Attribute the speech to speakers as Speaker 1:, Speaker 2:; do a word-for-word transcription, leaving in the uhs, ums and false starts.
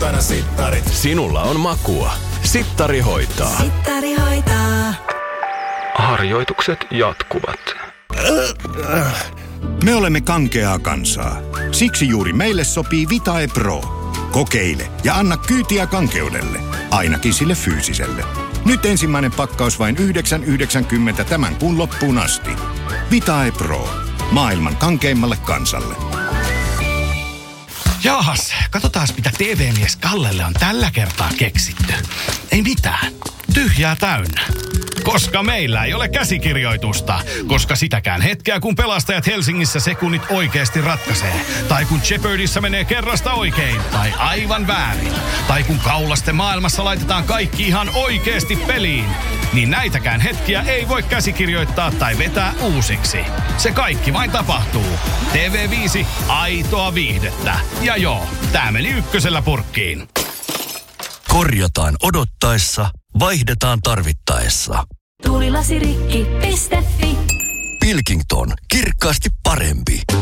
Speaker 1: Sittarit. Sinulla on makua. Sittari hoitaa.
Speaker 2: Sittari hoitaa.
Speaker 3: Harjoitukset jatkuvat.
Speaker 4: Me olemme kankeaa kansaa. Siksi juuri meille sopii Vitae Pro. Kokeile ja anna kyytiä kankeudelle. Ainakin sille fyysiselle. Nyt ensimmäinen pakkaus vain yhdeksän yhdeksänkymmentä tämän kuun loppuun asti. Vitae Pro. Maailman kankeimmalle kansalle.
Speaker 5: Jaahas, katsotaas mitä T V-mies Kallelle on tällä kertaa keksitty. Ei mitään. Tyhjää täynnä. Koska meillä ei ole käsikirjoitusta. Koska sitäkään hetkeä, kun pelastajat Helsingissä sekunnit oikeasti ratkaisee. Tai kun Jeopardyssä menee kerrasta oikein. Tai aivan väärin. Tai kun kaulasten maailmassa laitetaan kaikki ihan oikeasti peliin. Niin näitäkään hetkiä ei voi käsikirjoittaa tai vetää uusiksi. Se kaikki vain tapahtuu. T V viisi, aitoa viihdettä. Ja joo, tää meni ykkösellä purkkiin.
Speaker 6: Korjataan odottaessa, vaihdetaan tarvittaessa.
Speaker 2: Tuulilasirikki piste fi.
Speaker 6: Pilkington, kirkkaasti parempi.